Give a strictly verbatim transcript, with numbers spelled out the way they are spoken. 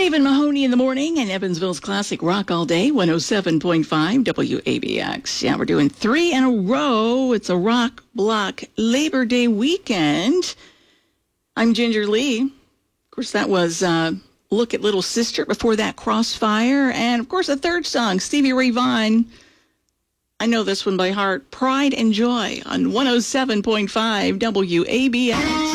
Stephen Mahoney in the morning and Evansville's Classic Rock All Day, one oh seven point five W A B X. Yeah, we're doing three in a row. It's a rock block Labor Day weekend. I'm Ginger Lee. Of course, that was uh, Look at Little Sister. Before that, Crossfire. And, of course, the third song, Stevie Ray Vaughan. I know this one by heart. Pride and Joy on one oh seven point five W A B X.